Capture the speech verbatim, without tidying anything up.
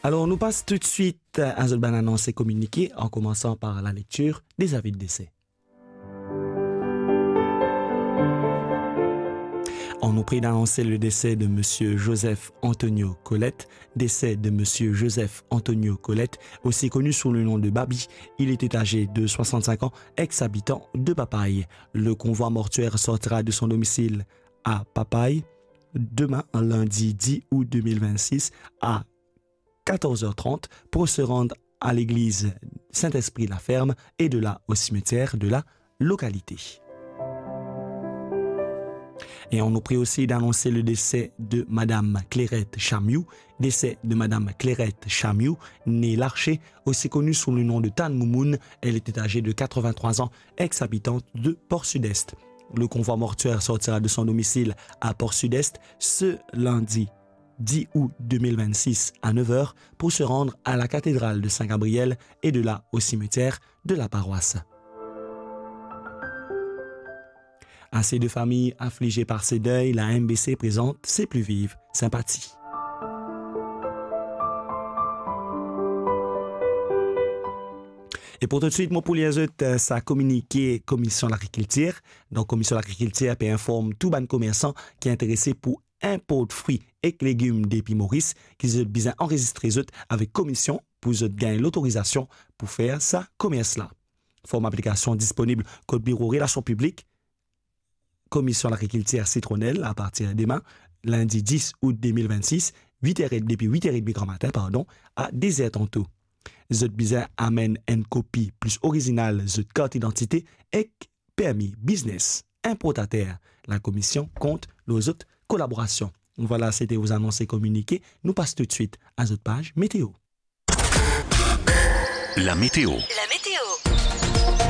Alors, nous passons tout de suite à ce ban annonce et communiqué en commençant par la lecture des avis de décès. On nous prie d'annoncer le décès de M. Joseph Antonio Colette, décès de M. Joseph Antonio Colette, aussi connu sous le nom de Babi. Il était âgé de soixante-cinq ans, ex-habitant de Papaye. Le convoi mortuaire sortira de son domicile à Papaye demain, lundi dix août deux mille vingt-six, à quatorze heures trente pour se rendre à l'église Saint-Esprit-la-Ferme et de là au cimetière de la localité. Et on nous prie aussi d'annoncer le décès de Madame Clairette Chamiou, décès de Madame Clairette Chamiou, née Larcher, aussi connue sous le nom de Tan Moumoun. Elle était âgée de quatre-vingt-trois ans, ex-habitante de Port-Sud-Est. Le convoi mortuaire sortira de son domicile à Port-Sud-Est ce lundi dix août deux mille vingt-six à neuf heures pour se rendre à la cathédrale de Saint-Gabriel et de là au cimetière de la paroisse. À ces deux familles affligées par ces deuils, la M B C présente ses plus vives sympathies. Et pour tout de suite, mon pour les autres, ça a communiqué Commission de l'agriculture. Donc, Commission de l'agriculture puis informe tout ban commerçant qui est intéressé pour import de fruits et légumes depuis Maurice, qui ont besoin enregistrer avec Commission pour gagner l'autorisation pour faire ça commerce-là. Forme application disponible Code Bureau Relations Publiques, Commission de l'agriculture citronnelle à partir de demain, lundi dix août deux mille vingt-six, huit heures trente depuis huit heures trente grand matin, pardon, à dix heures tantôt. Zot bizarre amène une copie plus originale de carte d'identité et permis business importateur. La commission compte les autres collaborations. Voilà, c'était vous annoncer communiqué. Nous passons tout de suite à notre page météo. La météo. La météo.